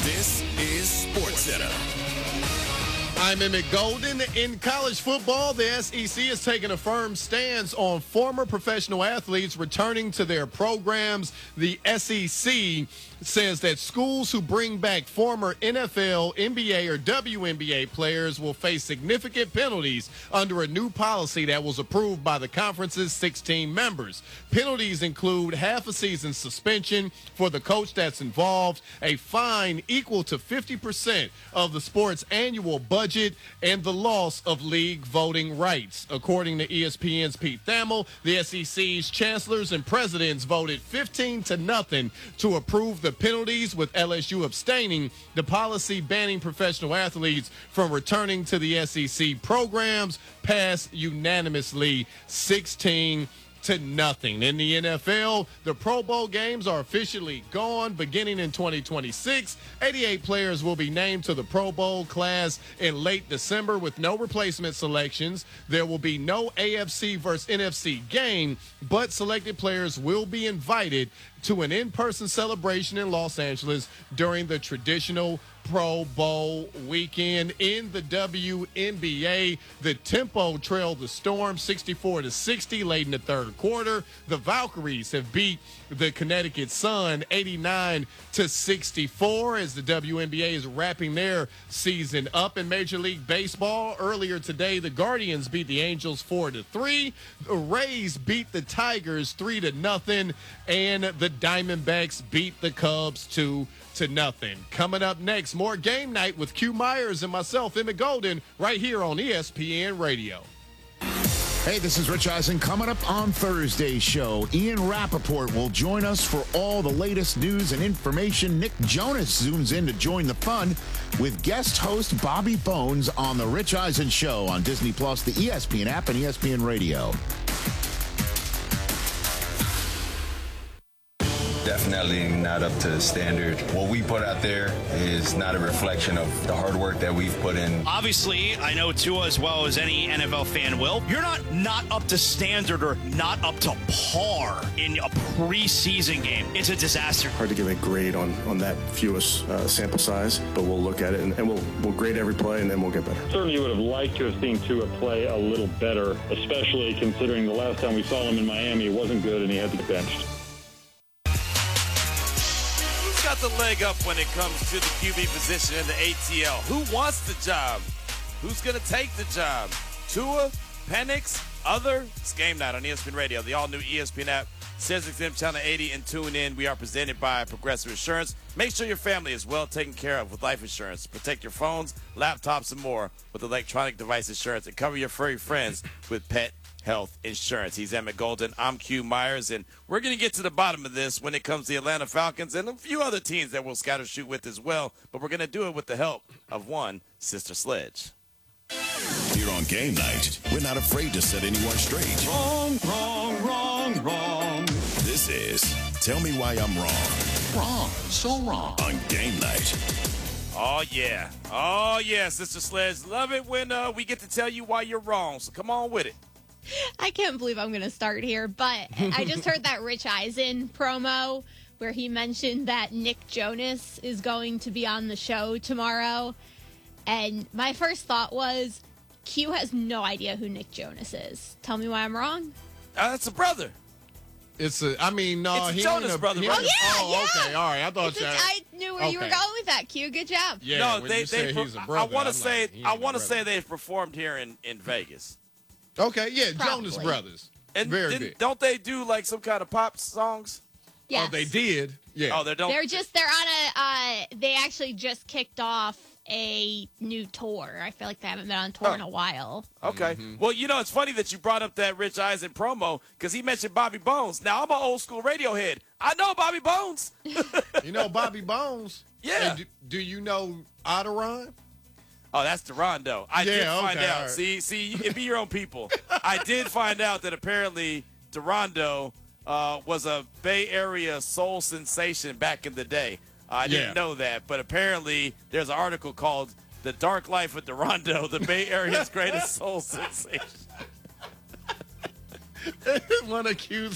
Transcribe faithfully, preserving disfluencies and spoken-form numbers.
This is SportsCenter. I'm Emmett Golden. In college football, the S E C is taking a firm stance on former professional athletes returning to their programs. The S E C says that schools who bring back former N F L, N B A, or W N B A players will face significant penalties under a new policy that was approved by the conference's sixteen members. Penalties include half a season suspension for the coach that's involved, a fine equal to fifty percent of the sport's annual budget, and the loss of league voting rights. According to E S P N's Pete Thamel, the S E C's chancellors and presidents voted fifteen to nothing to approve the penalties, with L S U abstaining. The policy banning professional athletes from returning to the S E C programs passed unanimously, sixteen to nothing. In the N F L, the Pro Bowl games are officially gone beginning in twenty twenty-six. eighty-eight players will be named to the Pro Bowl class in late December with no replacement selections. There will be no A F C versus N F C game, but selected players will be invited to an in-person celebration in Los Angeles during the traditional Pro Bowl weekend. In the W N B A, the Tempo trailed the Storm sixty-four to sixty late in the third quarter. The Valkyries have beat the Connecticut Sun eighty-nine to sixty-four as the W N B A is wrapping their season up. In Major League Baseball, earlier today, the Guardians beat the Angels four to three. The Rays beat the Tigers three to nothing, and the Diamondbacks beat the Cubs two to nothing. Coming up next, more Game Night with Q Myers and myself, Emmett Golden, right here on E S P N Radio. Hey, this is Rich Eisen. Coming up on Thursday's show, Ian Rappaport will join us for all the latest news and information. Nick Jonas zooms in to join the fun with guest host Bobby Bones on The Rich Eisen Show on Disney Plus, the E S P N app, and E S P N Radio. Definitely not up to the standard. What we put out there is not a reflection of the hard work that we've put in. Obviously, I know Tua as well as any N F L fan will. You're not not up to standard or not up to par in a preseason game. It's a disaster. Hard to give a grade on, on that fewest uh, sample size, but we'll look at it and, and we'll we'll grade every play and then we'll get better. Certainly would have liked to have seen Tua play a little better, especially considering the last time we saw him in Miami, it wasn't good and he had to get benched. Got the leg up when it comes to the Q B position in the A T L. Who wants the job? Who's going to take the job? Tua, Penix, other? It's Game Night on E S P N Radio, the all-new E S P N app, Sirius X M Channel eighty, and tune in. We are presented by Progressive Insurance. Make sure your family is well taken care of with life insurance. Protect your phones, laptops, and more with electronic device insurance, and cover your furry friends with pet health insurance. He's Emmett Golden. I'm Q Myers, and we're going to get to the bottom of this when it comes to the Atlanta Falcons and a few other teams that we'll scatter shoot with as well, but we're going to do it with the help of one Sister Sledge. Here on Game Night, we're not afraid to set anyone straight. Wrong, wrong, wrong, wrong. This is Tell Me Why I'm Wrong. Wrong, so wrong. On Game Night. Oh, yeah. Oh, yeah, Sister Sledge. Love it when uh, we get to tell you why you're wrong, so come on with it. I can't believe I'm going to start here, but I just heard that Rich Eisen promo where he mentioned that Nick Jonas is going to be on the show tomorrow. And my first thought was, Q has no idea who Nick Jonas is. Tell me why I'm wrong. Uh, that's a brother. It's a, I mean, no. It's a he Jonas a, brother, he right? Oh, yeah, oh, yeah. okay, all right. I thought It's you a, I knew where you were okay. going with that, Q. Good job. Yeah, no, when they, you say they, he's a I, brother, I want to I'm say, like, he ain't I a want to brother. say they've performed here in, in Vegas. Okay, yeah, Probably. Jonas Brothers. And Very didn't- good. Don't they do like some kind of pop songs? Yes. Oh, they did? Yeah. Oh, they don't. They're just, they're on a, uh, they actually just kicked off a new tour. I feel like they haven't been on tour Huh. in a while. Okay. Mm-hmm. Well, you know, it's funny that you brought up that Rich Eisen promo because he mentioned Bobby Bones. Now, I'm an old school Radiohead. I know Bobby Bones. You know Bobby Bones? Yeah. And do, do you know Otteron? Oh, that's Durando. I did Yeah, find okay, out. all right. See, see, you can be your own people. I did find out that apparently Durando uh, was a Bay Area soul sensation back in the day. I didn't Yeah. know that, but apparently there's an article called "The Dark Life of Durando, the Bay Area's Greatest Soul Sensation." One of Q's